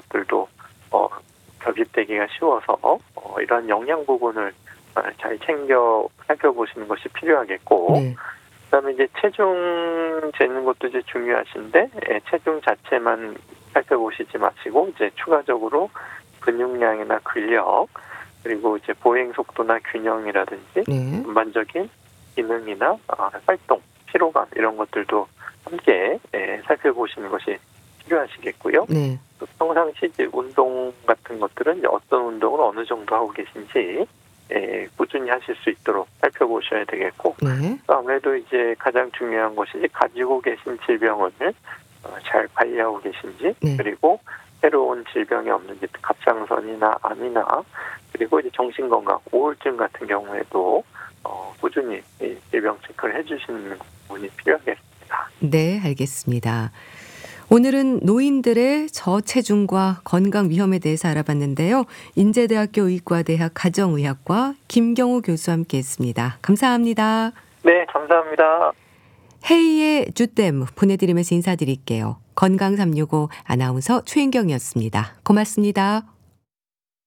것들도 결핍되기가 쉬워서 이런 영양 부분을 잘 챙겨 살펴보시는 것이 필요하겠고, 네. 그다음에 이제 체중 재는 것도 이제 중요하신데, 체중 자체만 살펴보시지 마시고 이제 추가적으로 근육량이나 근력, 그리고 이제 보행 속도나 균형이라든지 네. 전반적인 기능이나 활동, 피로감 이런 것들도 함께 살펴보시는 것이 필요하시겠고요. 네. 또 평상시 이제 운동 같은 것들은 이제 어떤 운동을 어느 정도 하고 계신지 꾸준히 하실 수 있도록 살펴보셔야 되겠고, 네. 또 아무래도 이제 가장 중요한 것이 이제 가지고 계신 질병을 잘 관리하고 계신지, 네. 그리고 새로운 질병이 없는지, 갑상선이나 암이나 그리고 이제 정신건강, 우울증 같은 경우에도 꾸준히 이 질병 체크를 해주시는 부분이 필요하겠습니다. 네, 알겠습니다. 오늘은 노인들의 저체중과 건강 위험에 대해서 알아봤는데요. 인제대학교 의과대학 가정의학과 김경우 교수와 함께했습니다. 감사합니다. 네, 감사합니다. 헤이의 주댐 보내드리면서 인사드릴게요. 건강365 아나운서 최인경이었습니다. 고맙습니다.